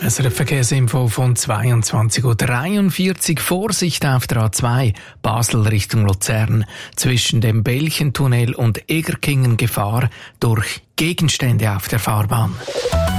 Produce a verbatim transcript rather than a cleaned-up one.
Also eine Verkehrsinfo von zweiundzwanzig Uhr dreiundvierzig. Vorsicht auf der A zwei, Basel Richtung Luzern. Zwischen dem Belchentunnel und Egerkingen Gefahr durch Gegenstände auf der Fahrbahn.